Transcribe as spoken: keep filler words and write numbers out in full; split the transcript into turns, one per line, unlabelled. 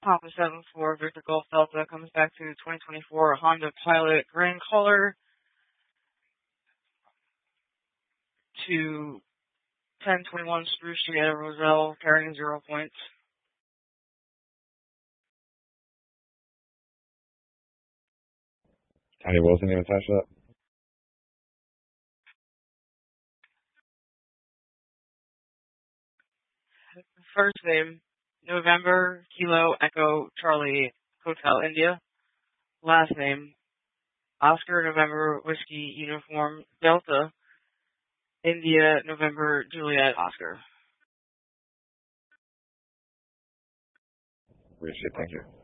Papa seven four Victor Golf Delta comes back to twenty twenty-four Honda Pilot Grand Color to ten twenty-one Spruce Street at Roselle, carrying zero points.
Tony Wilson going to touch that?
First name, November, Kilo, Echo, Charlie, Hotel, India. Last name, Oscar, November, Whiskey, Uniform, Delta, India, November, Juliet, Oscar.
Appreciate it. Thank you.